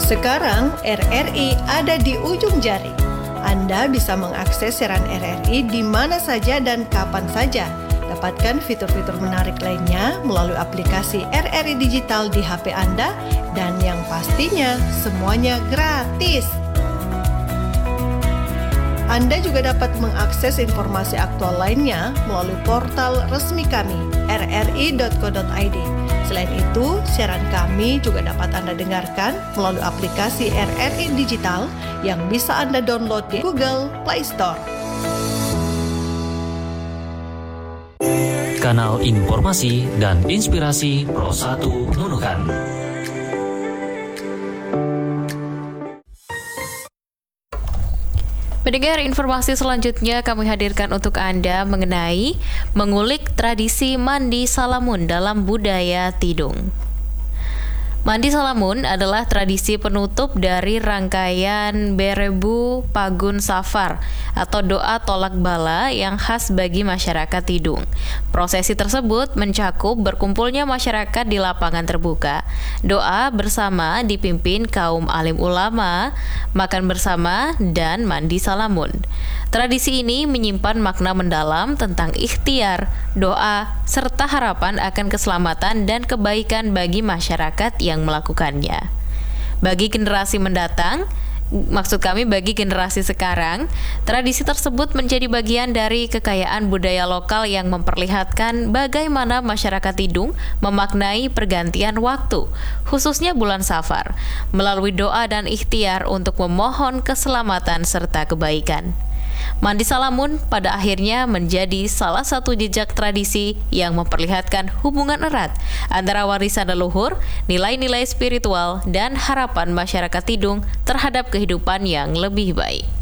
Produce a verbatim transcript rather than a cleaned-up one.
Sekarang R R I ada di ujung jari. Anda bisa mengakses siaran R R I di mana saja dan kapan saja. Dapatkan fitur-fitur menarik lainnya melalui aplikasi R R I Digital di H P Anda dan yang pastinya semuanya gratis. Anda juga dapat mengakses informasi aktual lainnya melalui portal resmi kami r r i dot co dot i d. Selain itu, siaran kami juga dapat Anda dengarkan melalui aplikasi R R I Digital yang bisa Anda download di Google Play Store. Kanal informasi dan inspirasi Pro satu Nunukan. Pendengar, informasi selanjutnya kami hadirkan untuk Anda mengenai mengulik tradisi mandi salamun dalam budaya Tidung. Mandi salamun adalah tradisi penutup dari rangkaian Berebu Pagun Safar atau doa tolak bala yang khas bagi masyarakat Tidung. Prosesi tersebut mencakup berkumpulnya masyarakat di lapangan terbuka, doa bersama dipimpin kaum alim ulama, makan bersama, dan mandi salamun. Tradisi ini menyimpan makna mendalam tentang ikhtiar, doa, serta harapan akan keselamatan dan kebaikan bagi masyarakat yang melakukannya. Bagi generasi mendatang, maksud kami bagi generasi sekarang, tradisi tersebut menjadi bagian dari kekayaan budaya lokal yang memperlihatkan bagaimana masyarakat Tidung memaknai pergantian waktu, khususnya bulan Safar, melalui doa dan ikhtiar untuk memohon keselamatan serta kebaikan. Mandi salamun pada akhirnya menjadi salah satu jejak tradisi yang memperlihatkan hubungan erat antara warisan leluhur, nilai-nilai spiritual, dan harapan masyarakat Tidung terhadap kehidupan yang lebih baik.